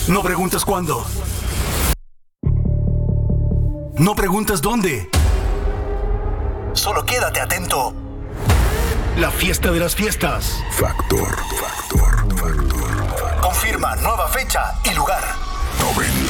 No preguntes cuándo. No preguntes dónde. Solo quédate atento. La fiesta de las fiestas. Factor. Confirma nueva fecha y lugar.